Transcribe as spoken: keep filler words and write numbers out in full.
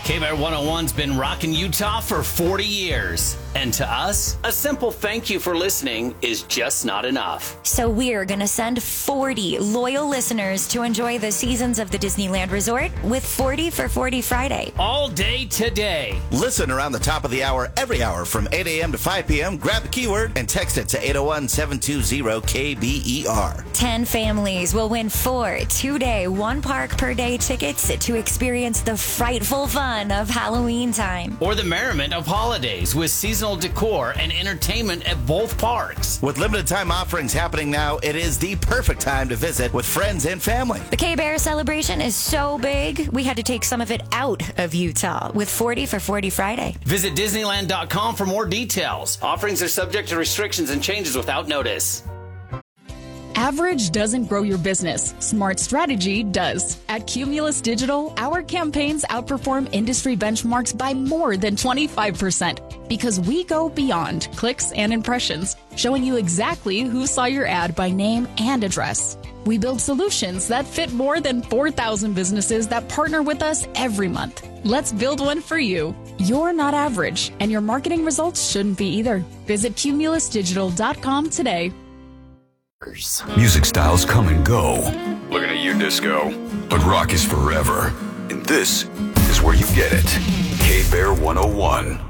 K-Bear one oh one's been rocking Utah for forty years. And to us, a simple thank you for listening is just not enough. So we're going to send forty loyal listeners to enjoy the seasons of the Disneyland Resort with forty for forty Friday. All day today. Listen around the top of the hour, every hour from eight a.m. to five p.m. Grab the keyword and text it to eight oh one, seven two zero, K B E R. Ten families will win four two-day, one-park per day tickets to experience the frightful fun of Halloween time. Or the merriment of holidays with seasonal decor and entertainment at both parks. With limited time offerings happening now, it is the perfect time to visit with friends and family. The K-Bear celebration is so big, we had to take some of it out of Utah with forty for forty Friday. Visit Disneyland dot com for more details. Offerings are subject to restrictions and changes without notice. Average doesn't grow your business. Smart strategy does. At Cumulus Digital, our campaigns outperform industry benchmarks by more than twenty-five percent because we go beyond clicks and impressions, showing you exactly who saw your ad by name and address. We build solutions that fit more than four thousand businesses that partner with us every month. Let's build one for you. You're not average, and your marketing results shouldn't be either. Visit Cumulus Digital dot com today. Music styles come and go. Looking at you, disco. But rock is forever. And this is where you get it. K-Bear one oh one.